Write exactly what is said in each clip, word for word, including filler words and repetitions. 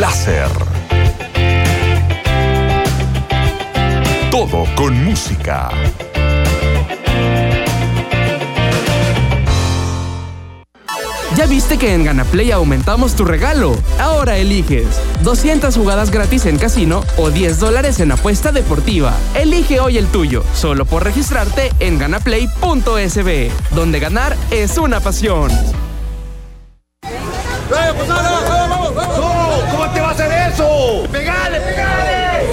láser. Todo con música. ¿Ya viste que en GanaPlay aumentamos tu regalo? Ahora eliges doscientas jugadas gratis en casino o diez dólares en apuesta deportiva. Elige hoy el tuyo, solo por registrarte en ganaplay punto es be, donde ganar es una pasión. ¡Vamos, vamos, vamos! ¡No! ¿Cómo te va a hacer eso? ¡Pegale, pegale!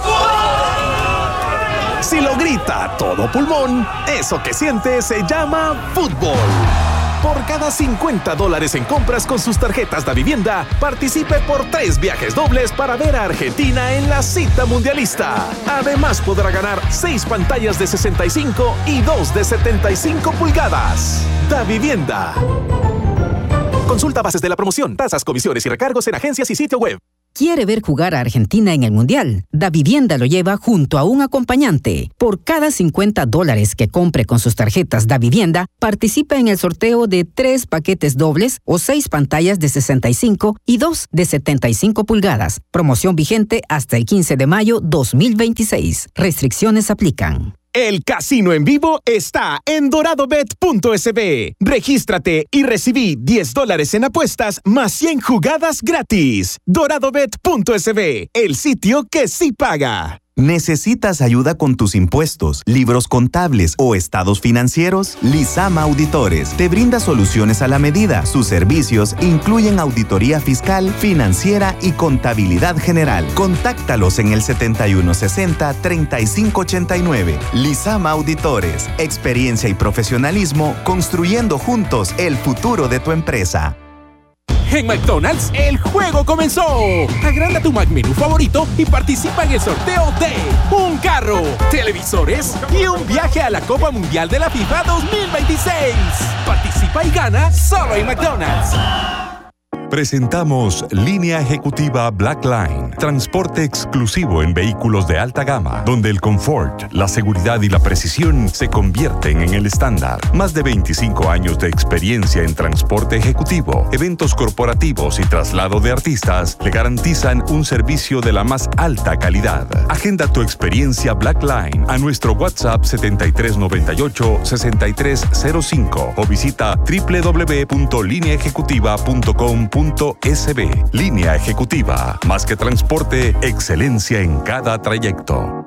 Si lo grita a todo pulmón, eso que siente se llama fútbol. Por cada cincuenta dólares en compras con sus tarjetas de vivienda, participe por tres viajes dobles para ver a Argentina en la cita mundialista. Además, podrá ganar seis pantallas de sesenta y cinco y dos de setenta y cinco pulgadas. Da Vivienda. Consulta bases de la promoción, tasas, comisiones y recargos en agencias y sitio web. ¿Quiere ver jugar a Argentina en el Mundial? Da Vivienda lo lleva junto a un acompañante. Por cada cincuenta dólares que compre con sus tarjetas Da Vivienda, participa en el sorteo de tres paquetes dobles o seis pantallas de sesenta y cinco y dos de setenta y cinco pulgadas. Promoción vigente hasta el quince de mayo dos mil veintiséis. Restricciones aplican. El casino en vivo está en dorado bet punto es be. Regístrate y recibí diez dólares en apuestas más cien jugadas gratis. dorado bet punto es be, el sitio que sí paga. ¿Necesitas ayuda con tus impuestos, libros contables o estados financieros? Lizama Auditores te brinda soluciones a la medida. Sus servicios incluyen auditoría fiscal, financiera y contabilidad general. Contáctalos en el setenta y uno sesenta, treinta y cinco ochenta y nueve. Lizama Auditores, experiencia y profesionalismo construyendo juntos el futuro de tu empresa. En McDonald's, el juego comenzó. Agranda tu McMenú favorito y participa en el sorteo de un carro, televisores y un viaje a la Copa Mundial de la FIFA dos mil veintiséis. Participa y gana solo en McDonald's. Presentamos Línea Ejecutiva Black Line, transporte exclusivo en vehículos de alta gama, donde el confort, la seguridad y la precisión se convierten en el estándar. Más de veinticinco años de experiencia en transporte ejecutivo, eventos corporativos y traslado de artistas le garantizan un servicio de la más alta calidad. Agenda tu experiencia Black Line a nuestro WhatsApp setenta y tres noventa y ocho, sesenta y tres cero cinco o visita doble u doble u doble u punto línea ejecutiva punto com punto es be. Línea Ejecutiva, más que transporte, excelencia en cada trayecto.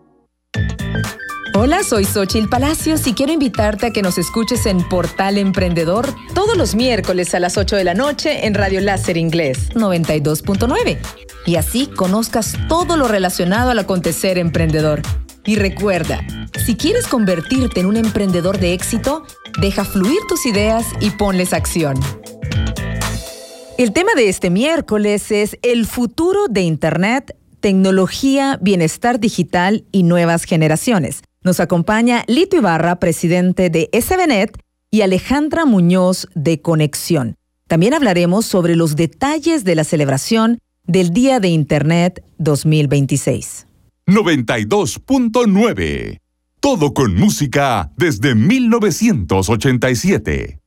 Hola, soy Xóchitl Palacios y quiero invitarte a que nos escuches en Portal Emprendedor todos los miércoles a las ocho de la noche en Radio Láser Inglés noventa y dos punto nueve. Y así conozcas todo lo relacionado al acontecer emprendedor. Y recuerda, si quieres convertirte en un emprendedor de éxito, deja fluir tus ideas y ponles acción. El tema de este miércoles es el futuro de Internet, tecnología, bienestar digital y nuevas generaciones. Nos acompaña Lito Ibarra, presidente de S B Net, y Alejandra Muñoz de Conexión. También hablaremos sobre los detalles de la celebración del Día de Internet dos mil veintiséis. noventa y dos punto nueve. Todo con música desde mil novecientos ochenta y siete.